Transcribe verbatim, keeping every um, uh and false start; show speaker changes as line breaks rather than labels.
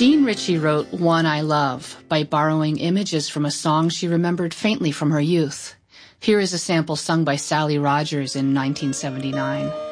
Jean Ritchie wrote One I Love by borrowing images from a song she remembered faintly from her youth. Here is a sample sung by Sally Rogers in nineteen seventy-nine.